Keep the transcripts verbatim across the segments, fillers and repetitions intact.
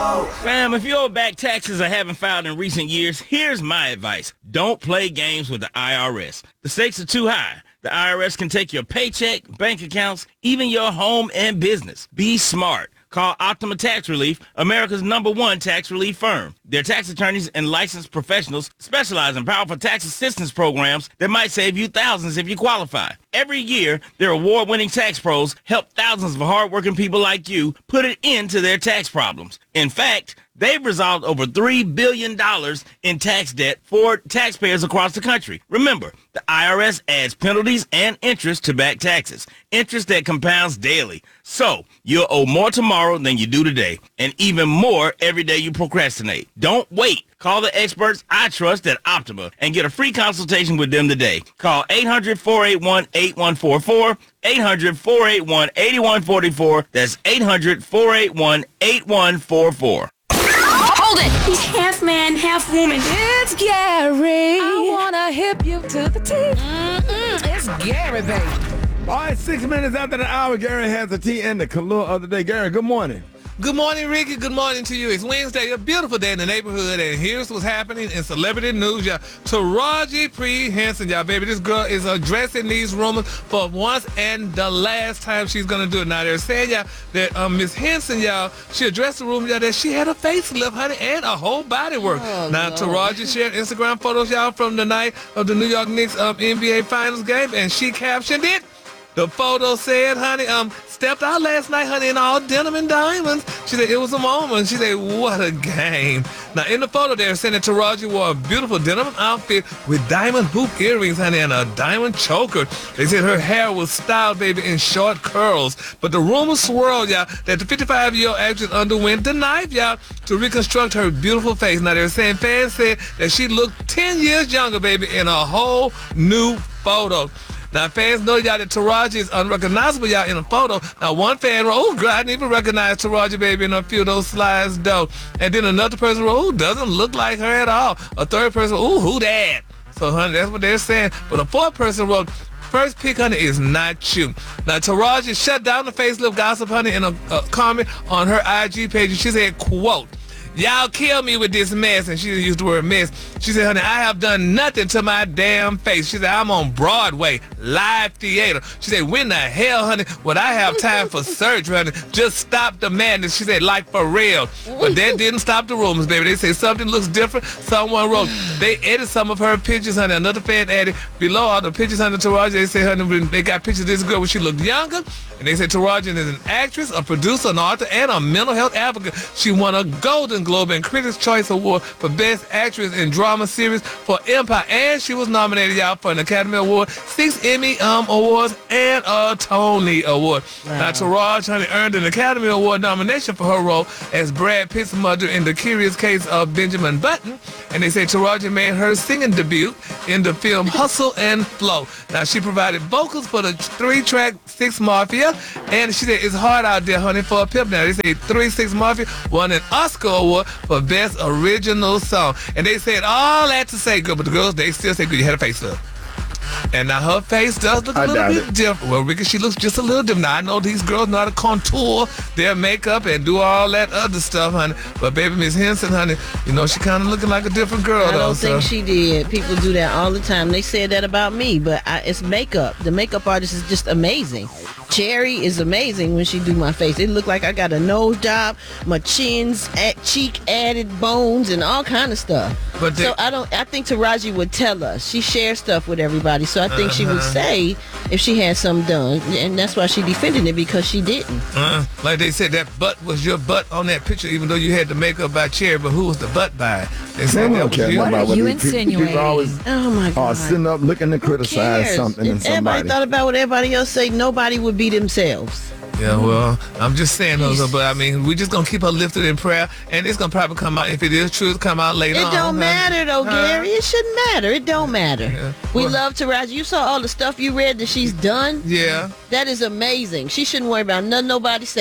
Fam, if you owe back taxes or haven't filed in recent years, here's my advice. Don't play games with the I R S. The stakes are too high. The I R S can take your paycheck, bank accounts, even your home and business. Be smart. Call Optima Tax Relief, America's number one tax relief firm. Their tax attorneys and licensed professionals specialize in powerful tax assistance programs that might save you thousands if you qualify. Every year, their award-winning tax pros help thousands of hardworking people like you put an end to their tax problems. In fact, they've resolved over three billion dollars in tax debt for taxpayers across the country. Remember, the I R S adds penalties and interest to back taxes, interest that compounds daily. So, you'll owe more tomorrow than you do today, and even more every day you procrastinate. Don't wait. Call the experts I trust at Optima and get a free consultation with them today. Call eight hundred, four eight one, eight one four four, eight hundred, four eight one, eight one four four. That's eight hundred, four eight one, eight one four four. Hold it! He's half man, half woman. It's Gary. I wanna hip you to the T. Mm-mm, it's Gary, baby. All right, six minutes after the hour, Gary has the tea and the color of the day. Gary, good morning. Good morning, Ricky. Good morning to you. It's Wednesday, a beautiful day in the neighborhood, and here's what's happening in celebrity news, y'all. Taraji P. Henson, y'all, baby. This girl is addressing these rumors for once and the last time she's going to do it. Now, they're saying, y'all, that um, Miss Henson, y'all, she addressed the rumor, y'all, that she had a facelift, honey, and a whole body work. Oh, now, Lord. Taraji shared Instagram photos, y'all, from the night of the New York Knicks um, N B A Finals game, and she captioned it. The photo said, honey, um, stepped out last night, honey, in all denim and diamonds. She said, it was a moment. She said, what a game. Now, in the photo, they're saying that Taraji wore a beautiful denim outfit with diamond hoop earrings, honey, and a diamond choker. They said her hair was styled, baby, in short curls. But the rumors swirled, y'all, that the fifty-five-year-old actress underwent the knife, y'all, to reconstruct her beautiful face. Now, they're saying fans said that she looked ten years younger, baby, in a whole new photo. Now, fans know, y'all, that Taraji is unrecognizable, y'all, in a photo. Now, one fan wrote, oh, girl, I didn't even recognize Taraji, baby, in a few of those slides, though. And then another person wrote, oh, doesn't look like her at all. A third person, oh, who that? So, honey, that's what they're saying. But a fourth person wrote, first pick, honey, is not you. Now, Taraji shut down the facelift gossip, honey, in a, a comment on her I G page. She said, quote, y'all kill me with this mess. And she used the word mess. She said, honey, I have done nothing to my damn face. She said, I'm on Broadway, live theater. She said, when the hell, honey, would I have time for surgery, honey? Just stop the madness. She said, like for real. But that didn't stop the rumors, baby. They say something looks different. Someone wrote, they edited some of her pictures, honey. Another fan added, below all the pictures, honey, Taraji, they say, honey, they got pictures of this girl when she looked younger. And they said Taraji is an actress, a producer, an author, and a mental health advocate. She won a Golden Globe and Critics' Choice Award for Best Actress in Drama Series for Empire. And she was nominated, y'all, for an Academy Award, six Emmy um, Awards, and a Tony Award. Wow. Now, Taraji, honey, earned an Academy Award nomination for her role as Brad Pitt's mother in The Curious Case of Benjamin Button. And they say Taraji made her singing debut in the film Hustle and Flow. Now, she provided vocals for the three-track Six Mafia. And she said, it's hard out there, honey, for a pimp. Now, they say three six Mafia won an Oscar Award for Best Original Song. And they said all that to say good, but the girls, they still say good. You had a face up. And now her face does look a I little bit it. different. Well, Ricky, she looks just a little different. Now, I know these girls know how to contour their makeup and do all that other stuff, honey. But baby, Miss Henson, honey, you know, she kind of looking like a different girl, I though. don't think so. she did. People do that all the time. They said that about me, but I, it's makeup. The makeup artist is just amazing. Cherry is amazing when she do my face. It look like I got a nose job, my chin's at cheek added bones and all kind of stuff. But they, so I don't. I think Taraji would tell us. She shares stuff with everybody, so I think uh-huh. she would say if she had something done, and that's why she defended it, because she didn't. Uh, like they said, that butt was your butt on that picture, even though you had the makeup by Cherry. But who was the butt by? They said that was you. What are you insinuating? People always Oh my God! are sitting up looking to criticize something in If everybody somebody. thought about what everybody else say, nobody would be themselves. Yeah, well, I'm just saying those, but I mean, we're just gonna keep her lifted in prayer, and it's gonna probably come out. If it is true, it's come out later It on. don't matter though, Huh? Gary. It shouldn't matter. It don't matter. Yeah. We Well- love Taraji. You saw all the stuff you read that she's done. Yeah. That is amazing. She shouldn't worry about nothing nobody say.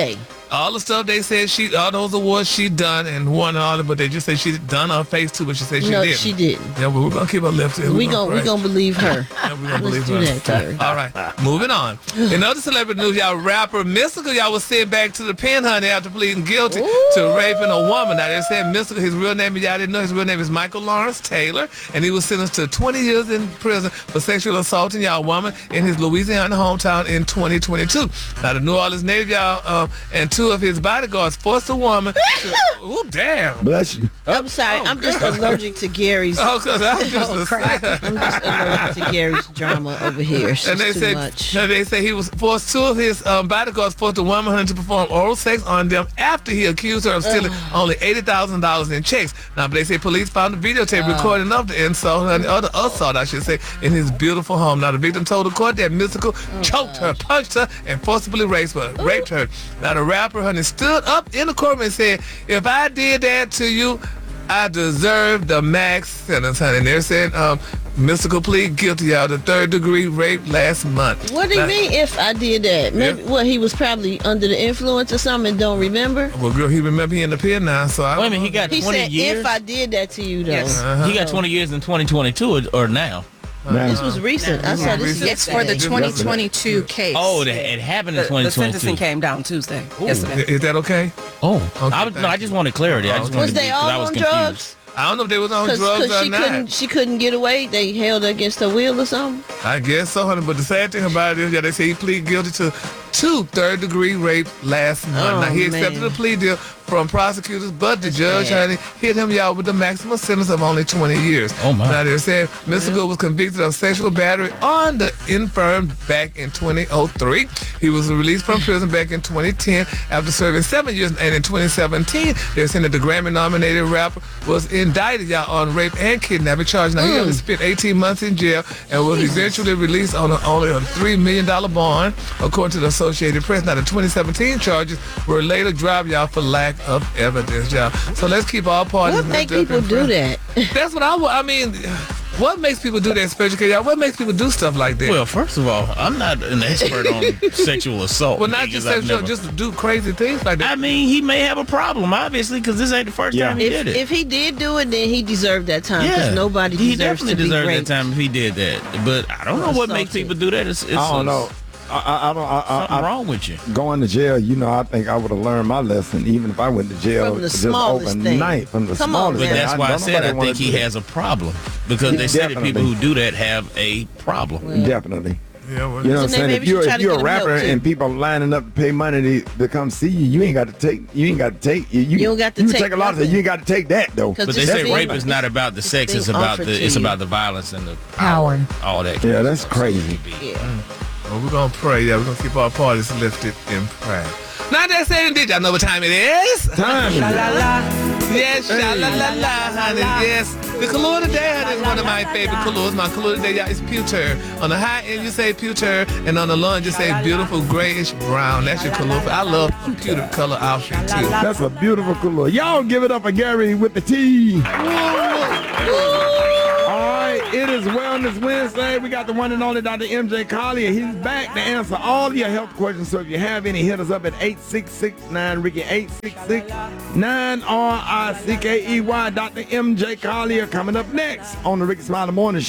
all the stuff they said she, all those awards she done and won all of it, but they just said she done her face too, but she said she no, didn't. she didn't. Yeah, but we're gonna keep her lifted. We gonna we gonna believe her. Yeah, we gonna Let's believe do her. that, Terry. All right, moving on. In other celebrity news, y'all, rapper Mystical, y'all was sent back to the pen, honey, after pleading guilty Ooh. to raping a woman. Now they said Mystical, his real name, y'all didn't know, his real name is Michael Lawrence Taylor, and he was sentenced to twenty years in prison for sexual assaulting y'all woman in his Louisiana hometown in twenty twenty-two. Now the New Orleans native, y'all, uh, and two of his bodyguards forced a woman to, oh damn. Bless you. I'm sorry. Oh, I'm just God. allergic to Gary's. Oh, cause I was just Oh, a- crap. I'm just allergic to Gary's drama over here. It's And just they too said, much. and they say he was forced. Two of his um, bodyguards forced the woman honey, to perform oral sex on them after he accused her of stealing only eighty thousand dollars in checks. Now, but they say police found the videotape recording of the insult and the other assault, I should say, in his beautiful home. Now, the victim told the court that Mystical choked her, punched her, and forcibly raped her. Raped her. Now, the rapper honey stood up in the courtroom and said, "If I did that to you, I deserve the max sentence, honey." And they're saying um, Mystical plead guilty, y'all, to third degree rape last month. What do you Now- mean if I did that? Maybe, Yeah. What, he was probably under the influence or something and don't remember? Well, girl, he remember he in the pen now, so I. Wait a minute, he got He twenty said years. if I did that to you, though. Yes. Uh-huh. He got twenty years in twenty twenty-two or, or now. Now, This was recent. I saw this It's for the yesterday. twenty twenty-two case. Oh, that it happened in the, twenty the twenty-two. sentencing came down Tuesday. Yesterday. Is that okay? Oh, Okay, I was, no, thank I just you. wanted clarity. I just Was wanted Was to they be, 'cause all I was on confused. drugs? I don't know if they was on Because drugs or she not. couldn't, she couldn't get away. They held her against her will or something. I guess so, honey. But the sad thing about it is, yeah, they say he pleaded guilty to two third degree rape last month. Oh, now he accepted man. a plea deal from prosecutors, but the judge, bad. honey, hit him y'all with the maximum sentence of only twenty years. Oh, my. Now they're saying Mystical was convicted of sexual battery on the infirm back in two thousand three. He was released from prison back in twenty ten after serving seven years, and in twenty seventeen they're saying that the Grammy-nominated rapper was indicted y'all on rape and kidnapping charge. Now he only spent eighteen months in jail and was eventually released on a, only a three million dollars bond, according to the Associated Press. Now the twenty seventeen charges were later dropped y'all for lack of evidence, y'all. So let's keep all parties. What make lifted up people in do prayer. that? That's what I wa- I mean, what makes people do that, especially 'cause y'all? What makes people do stuff like that? Well, first of all, I'm not an expert on sexual assault. Well, not because just I've sexual, never- just to do crazy things like that. I mean, he may have a problem, obviously, because this ain't the first Yeah. time he If, did it. if he did do it, then he deserved that time because nobody he deserves definitely to be deserved raped. that time if he did that. But I don't know what makes Assaulted. people do that. It's, it's I don't it's know. I, I, I don't. I, Something I, I, wrong with you. going to jail, you know, I think I would have learned my lesson even if I went to jail From the just smallest overnight. thing. From the Come on, smallest But man. thing. that's why I, don't said nobody I wanna think he do it. has a problem because they say that people Definitely. who do that have a problem. Definitely. Yeah, well, You know what I'm So saying? maybe If we should you're try if to you're get a him help, rapper too. and people lining up to pay money to, to come see you, you ain't got to take. You ain't got to take. You, you, You don't got to you take take a lot of nothing. you ain't got to take that though. 'Cause But they It's say being- rape is not about the sex; being it's about offered the to it's you. about the violence and the Power. all that. Yeah, that's crazy. Yeah. well, we're gonna pray. Yeah, we're gonna keep our parties lifted in prayer. Now that said and did, y'all know what time it is? Time. La la la. Yes, sha la la la, honey. Yes. The color today, honey, is one of my favorite colors. My color today, y'all, is pewter. On the high end, you say pewter, and on the low end, you say beautiful grayish brown. That's your color. I love a pewter color outfit too. That's a beautiful color. Y'all give it up for Gary with the T. All right, it is Wellness Wednesday. We got the one and only Doctor M J Collier. He's back to answer all your health questions. So if you have any, hit us up at eight six six nine Ricky, eight six six nine R I C K E Y. Doctor M J Collier coming up next on the Ricky Smiley Morning Show.